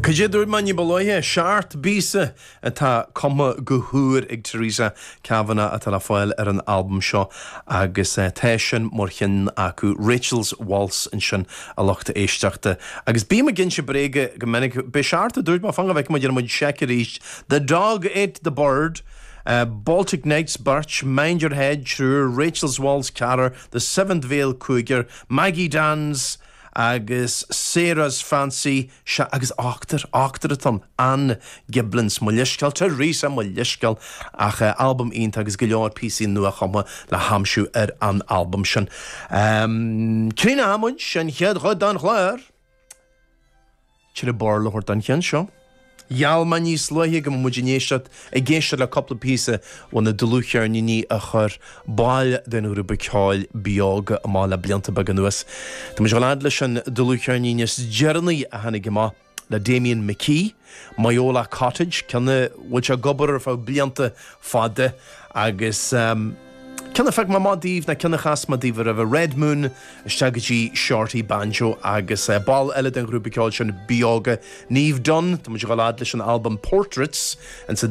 Cajidir mani baloye shart bisa atá cuma gohúr ag Teresa Kavanagh atá fáil ar an album seo agus teisian morchin acu Rachel's Waltz in sin a lochta éisteachta agus bí a gin se bréige gomennig be searta dúirt má fanga bheith mo dhéar muid seaca ríist The Dog Ate the Bird, Baltic Nights Birch, Mind Your Head True, Rachel's Waltz Carter, The Seventh Veil Cougar, Maggie Dan's agus Sarah's Fancy agus áchtar atá Anne Giblins mo liisceil Teresa mo liisceil ach album ionta agus go leor PC nua chuma le hamsú ar an album sin. Crína amúin sin chead chud an chláir Tír a bar lehort an chean seo. Iall man níos loithe go muidinéisiad a géisiad le coppla písa bhna dulúchear ní a chur báil den uair beáil beag a má le blianta bag an nuas. Tá muis lead leis an dulúchear níos jearnaí a hanig má le Damien McKee, Mayola Cottage, cena bhfuil se gobar fá blianta fada agus cena feic má díomh na cena chas má díomh a Red Moon, Shaggy Shorty Banjo agus ball eile den grúpa ceáil sin beaga níomh done, tá muis lead leis an album Portraits and